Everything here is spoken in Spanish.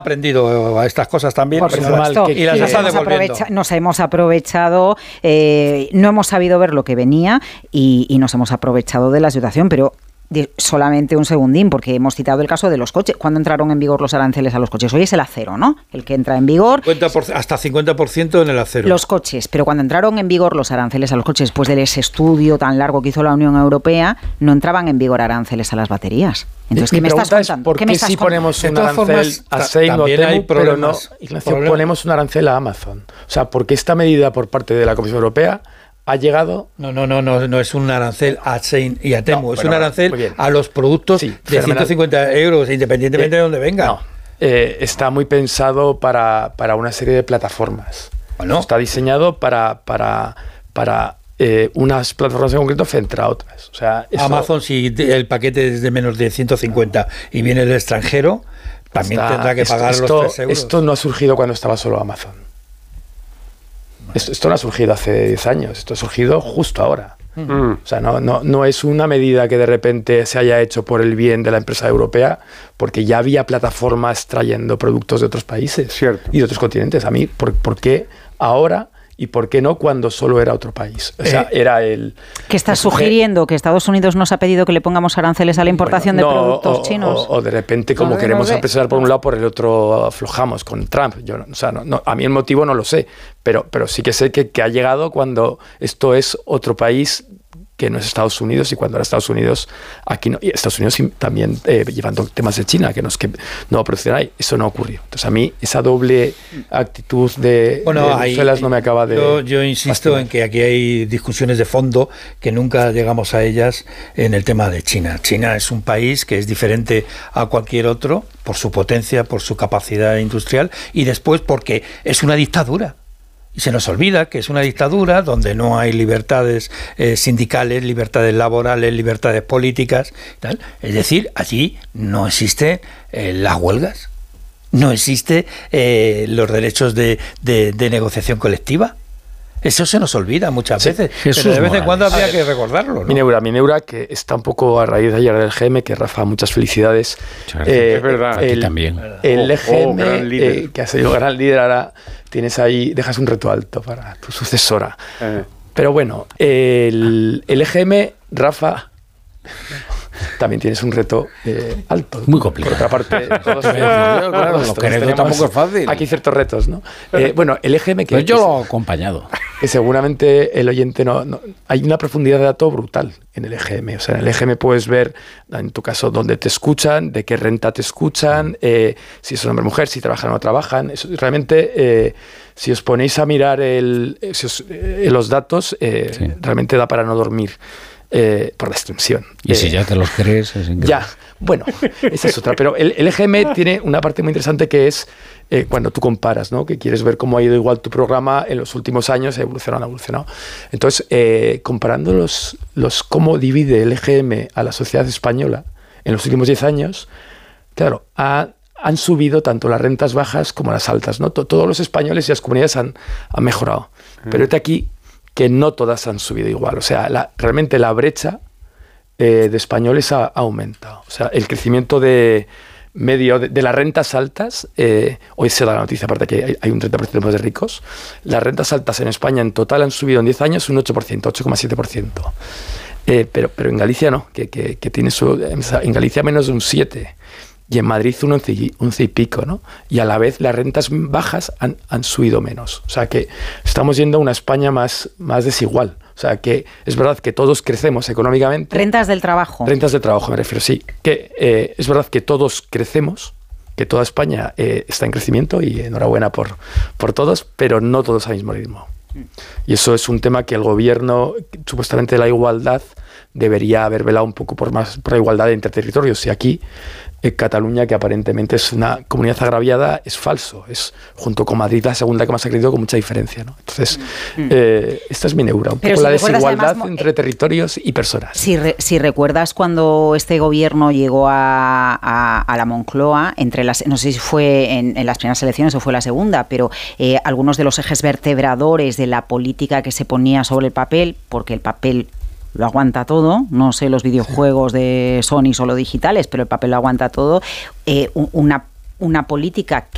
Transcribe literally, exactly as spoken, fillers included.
aprendido a estas cosas también. Por supuesto, y las está devolviendo. Nos hemos aprovechado, eh, no hemos sabido ver lo que venía y, y nos hemos aprovechado de la situación, pero de solamente un segundín, porque hemos citado el caso de los coches. ¿Cuándo entraron en vigor los aranceles a los coches? Hoy es el acero, ¿no? El que entra en vigor. cincuenta por ciento, hasta cincuenta por ciento en el acero. Los coches, pero cuando entraron en vigor los aranceles a los coches, después de ese estudio tan largo que hizo la Unión Europea, no entraban en vigor aranceles a las baterías. Entonces, ¿qué me estás contando? ¿Por qué, qué si ponemos un arancel formas, a Shein o Temu, pero no, Ignacio, problemas. ponemos un arancel a Amazon? O sea, ¿por qué esta medida por parte de la Comisión Europea ha llegado? No, no, no, no, no es un arancel a Shein y a Temu, No, es bueno, un arancel bien. a los productos Sí, de fenomenal. ciento cincuenta euros, independientemente Eh, de donde venga. No, eh, está muy pensado para, para una serie de plataformas. Bueno. Está diseñado para, para, para eh, unas plataformas en concreto frente a otras. O sea, eso Amazon, si el paquete es de menos de ciento cincuenta y viene del extranjero, también está- tendrá que esto, pagar esto, los tres euros. Esto no ha surgido cuando estaba solo Amazon. Esto, esto no ha surgido hace diez años, esto ha surgido justo ahora. Mm. O sea, no, no, no es una medida que de repente se haya hecho por el bien de la empresa europea, porque ya había plataformas trayendo productos de otros países Cierto. y de otros continentes. A mí, ¿por, por qué ahora y por qué no cuando solo era otro país? O sea, Eh, era el... ¿Qué estás el sujeto- sugiriendo? ¿Que Estados Unidos nos ha pedido que le pongamos aranceles a la importación Bueno, de no, productos o, chinos? O, o de repente, como No sé, queremos no sé. empezar por un lado, por el otro aflojamos con Trump. Yo, no- o sea, no, no, a mí el motivo no lo sé, pero, pero sí que sé que, que ha llegado cuando esto es otro país que no es Estados Unidos, y cuando era Estados Unidos, aquí no, y Estados Unidos también eh, llevando temas de China, que no es que no producen ahí, eso no ocurrió. Entonces a mí esa doble actitud de, Bueno, de ahí, Bruselas no me acaba de... Yo, yo insisto fascinar. en que aquí hay discusiones de fondo que nunca llegamos a ellas en el tema de China. China es un país que es diferente a cualquier otro por su potencia, por su capacidad industrial y después porque es una dictadura. Y se nos olvida que es una dictadura donde no hay libertades eh, sindicales, libertades laborales, libertades políticas, tal. Es decir, allí no existen eh, las huelgas, no existen eh, los derechos de, de, de negociación colectiva. Eso se nos olvida muchas veces, Jesús pero de vez en Morales. cuando habría que recordarlo, ¿no? Mineura, Mineura, que está un poco a raíz de ayer del G M, que Rafa, muchas felicidades. Muchas gracias. Eh, Es verdad. A ti el, también. El Oh, G M, oh, gran líder. eh, que ha sido gran líder, ahora tienes ahí, dejas un reto alto para tu sucesora. Eh, Pero bueno, el, el E G M, Rafa, también tienes un reto eh, alto. Muy complicado. Por otra parte, todos, Claro, todos lo que tenemos heredo tampoco es fácil. Aquí ciertos retos, ¿no? Eh, bueno, el E G M que... Pues yo que- lo he acompañado. que seguramente el oyente no, no... Hay una profundidad de dato brutal en el E G M. O sea, en el E G M puedes ver, en tu caso, dónde te escuchan, de qué renta te escuchan, eh, si son hombre o mujer, si trabajan o no trabajan. Eso, realmente, eh, si os ponéis a mirar el, eh, si os- eh, los datos, eh, Sí. realmente da para no dormir eh, por la extensión. Y si Eh, ya te los crees, es increíble. ya, bueno, esa es otra. Pero el, el E G M tiene una parte muy interesante que es eh, cuando tú comparas, ¿no? Que quieres ver cómo ha ido igual tu programa en los últimos años, ha evolucionado, ha evolucionado. Entonces, eh, comparando los, los cómo divide el E G M a la sociedad española en los últimos diez años, claro, ha- han subido tanto las rentas bajas como las altas, ¿no? To- Todos los españoles y las comunidades han, han mejorado. Pero este aquí que no todas han subido igual. O sea, la- realmente la brecha eh, de españoles ha, ha aumentado. O sea, el crecimiento de medio de, de las rentas altas, eh, hoy se da la noticia, aparte que hay, hay un treinta por ciento más de ricos, las rentas altas en España en total han subido en diez años un ocho por ciento, ocho coma siete por ciento. Eh, pero, pero en Galicia no, que, que, que tiene su, en Galicia menos de un siete. Y en Madrid un once y, once y pico, ¿no? Y a la vez las rentas bajas han, han subido menos. O sea que estamos yendo a una España más, más desigual. O sea que es verdad que todos crecemos económicamente. Rentas del trabajo. Rentas de trabajo me refiero, sí. Que eh, es verdad que todos crecemos, que toda España eh, está en crecimiento y enhorabuena por, por todos, pero no todos al mismo ritmo. Y eso es un tema que el gobierno, supuestamente de la igualdad, debería haber velado un poco por más por la igualdad entre territorios. Y aquí, en Cataluña, que aparentemente es una comunidad agraviada, es falso. Es, junto con Madrid, la segunda que más ha crecido con mucha diferencia, ¿no? Entonces, eh, esta es mi neura. Un Pero poco si la recuerdas, desigualdad además, mo- entre territorios y personas. Si, re- si recuerdas cuando este gobierno llegó a, a- a la Moncloa, entre las, no sé si fue en, en las primeras elecciones o fue la segunda, pero eh, algunos de los ejes vertebradores de la política que se ponía sobre el papel, porque el papel lo aguanta todo, no sé los videojuegos de Sony solo digitales, pero el papel lo aguanta todo, eh, un- una, una política que